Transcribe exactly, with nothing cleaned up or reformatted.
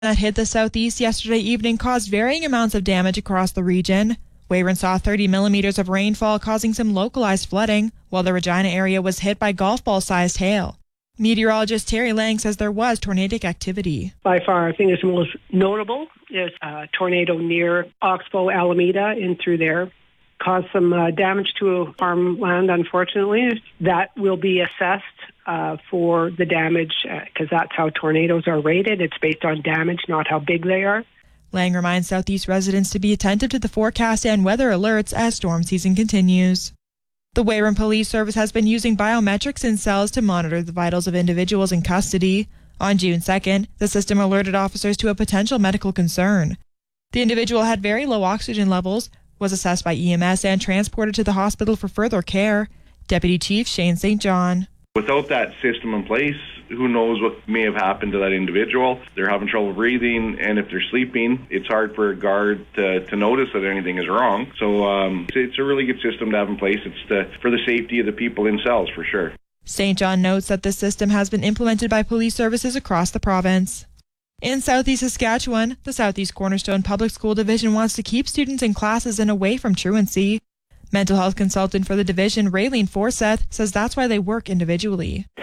that hit the southeast yesterday evening caused varying amounts of damage across the region. Weyburn saw thirty millimeters of rainfall, causing some localized flooding, while the Regina area was hit by golf ball-sized hail. Meteorologist Terry Lang says there was tornadic activity. By far, I think it's most notable is a tornado near Oxbow, Alameda, in through there. Caused some uh, damage to farmland, unfortunately. That will be assessed uh, for the damage because uh, that's how tornadoes are rated. It's based on damage, not how big they are. Lang reminds Southeast residents to be attentive to the forecast and weather alerts as storm season continues. The Weyburn Police Service has been using biometrics in cells to monitor the vitals of individuals in custody. On June second, the system alerted officers to a potential medical concern. The individual had very low oxygen levels, was assessed by E M S and transported to the hospital for further care. Deputy Chief Shane Saint John. Without that system in place, who knows what may have happened to that individual. They're having trouble breathing, and if they're sleeping, it's hard for a guard to, to notice that anything is wrong. So um, it's a really good system to have in place. It's the, for the safety of the people in cells, for sure. Saint John notes that this system has been implemented by police services across the province. In southeast Saskatchewan, the Southeast Cornerstone Public School Division wants to keep students in classes and away from truancy. Mental health consultant for the division, Raylene Forseth, says that's why they work individually.